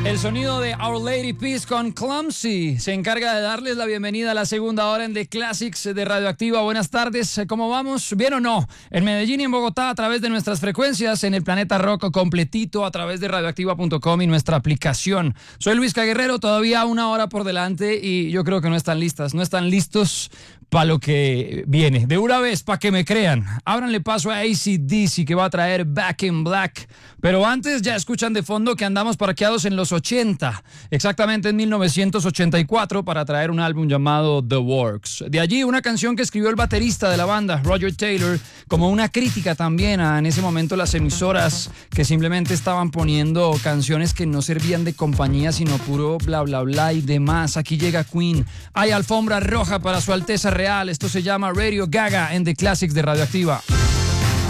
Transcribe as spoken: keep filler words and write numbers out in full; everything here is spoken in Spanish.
El sonido de Our Lady Peace con Clumsy se encarga de darles la bienvenida a la segunda hora en The Classics de Radioactiva. Buenas tardes, ¿cómo vamos? ¿Bien o no? En Medellín y en Bogotá a través de nuestras frecuencias, en el Planeta Rock completito a través de radioactiva punto com y nuestra aplicación. Soy Luis Caguerrero, todavía una hora por delante y yo creo que no están listas, no están listos para lo que viene. De una vez, para que me crean, ábranle paso a A C D C que va a traer Back in Black. Pero antes ya escuchan de fondo que andamos parqueados en los ochenta, exactamente en mil novecientos ochenta y cuatro, para traer un álbum llamado The Works. De allí una canción que escribió el baterista de la banda, Roger Taylor, como una crítica también a en ese momento las emisoras que simplemente estaban poniendo canciones que no servían de compañía sino puro bla bla bla y demás. Aquí llega Queen, hay alfombra roja para su Alteza Real. Esto se llama Radio Gaga en The Classics de Radioactiva.